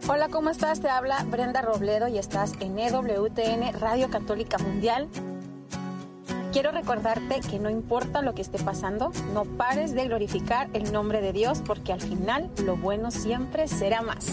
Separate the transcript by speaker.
Speaker 1: Hola, ¿cómo estás? Te habla Brenda Robledo y estás en EWTN Radio Católica Mundial. Quiero recordarte que no importa lo que esté pasando, no pares de glorificar el nombre de Dios, porque al final lo bueno siempre será más.